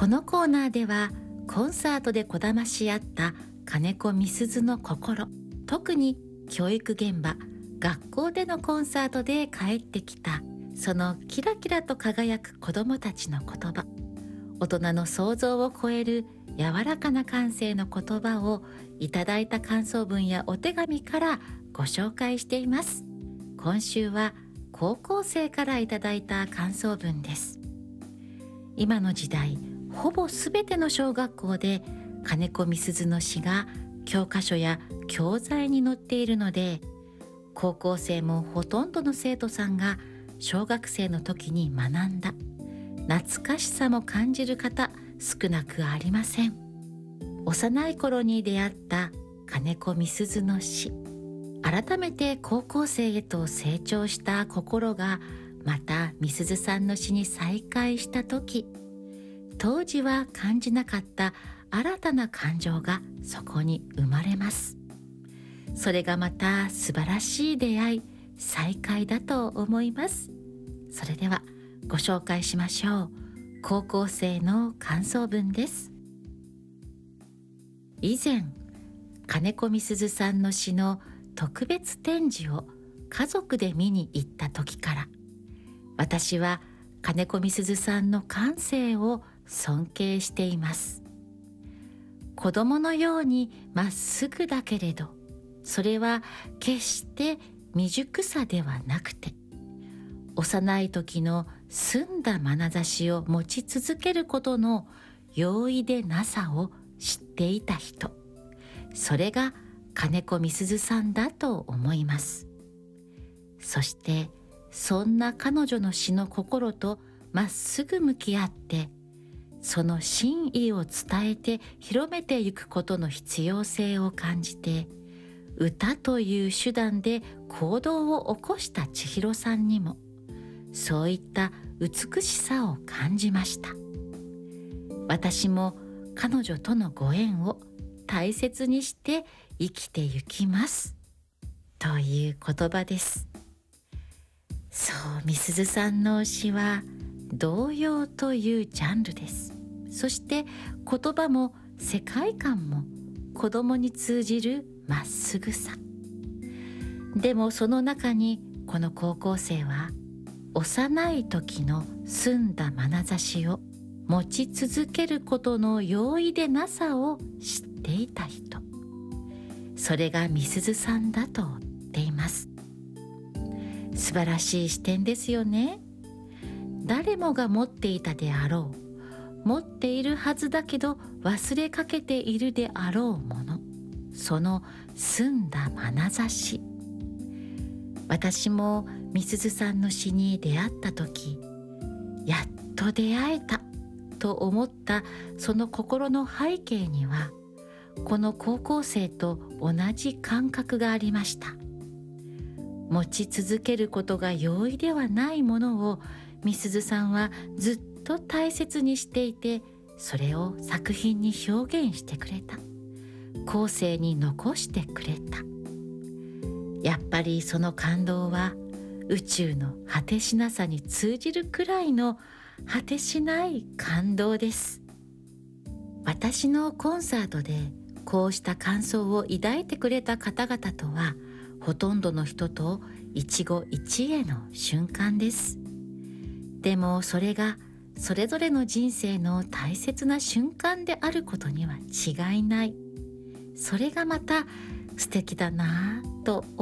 このコーナーではコンサートでこだまし合った金子みすずの心、特に教育現場、学校でのコンサートで帰ってきたそのキラキラと輝く子どもたちの言葉、大人の想像を超える柔らかな感性の言葉をいただいた感想文やお手紙からご紹介しています。今週は高校生からいただいた感想文です。今の時代、ほぼすべての小学校で金子みすずの詩が教科書や教材に載っているので、高校生もほとんどの生徒さんが小学生の時に学んだ懐かしさも感じる方、少なくありません。幼い頃に出会った金子みすずの詩、改めて高校生へと成長した心がまたみすずさんの詩に再会した時、当時は感じなかった新たな感情がそこに生まれます。それがまた素晴らしい出会い、再会だと思います。それではご紹介しましょう。高校生の感想文です。以前、金子みすずさんの詩の特別展示を家族で見に行った時から、私は金子みすずさんの感性を尊敬しています。子供のようにまっすぐだけれど、それは決して未熟さではなくて、幼い時の澄んだ眼差しを持ち続けることの容易でなさを知っていた人、それが金子みすずさんだと思います。そしてそんな彼女の詩の心とまっすぐ向き合って、その真意を伝えて広めていくことの必要性を感じて、歌という手段で行動を起こした千尋さんにもそういった美しさを感じました。私も彼女とのご縁を大切にして生きてゆきますという言葉です。そう、みすずさんの詩は童謡というジャンルです。そして言葉も世界観も子供に通じるまっすぐさ。でもその中にこの高校生は幼い時の澄んだ眼差しを持ち続けることの容易でなさを知っていた人、それがみすずさんだと言っています。素晴らしい視点ですよね。誰もが持っていたであろう、持っているはずだけど忘れかけているであろうもの、その澄んだ眼差し。私もみすずさんの詩に出会った時、やっと出会えたと思ったその心の背景には、この高校生と同じ感覚がありました。持ち続けることが容易ではないものをみすずさんはずっと大切にしていて、それを作品に表現してくれた。後世に残してくれた。やっぱりその感動は宇宙の果てしなさに通じるくらいの果てしない感動です。私のコンサートでこうした感想を抱いてくれた方々とは、ほとんどの人と一期一会の瞬間です。でもそれがそれぞれの人生の大切な瞬間であることには違いない。それがまた素敵だなぁと